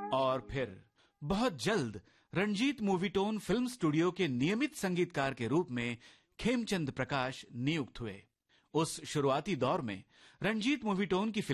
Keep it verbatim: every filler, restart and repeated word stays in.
और फिर बहुत जल्द रंजीत मूवीटोन फिल्म स्टूडियो के नियमित संगीतकार के रूप में खेमचंद प्रकाश नियुक्त हुए। उस शुरुआती दौर में रंजीत मूवीटोन की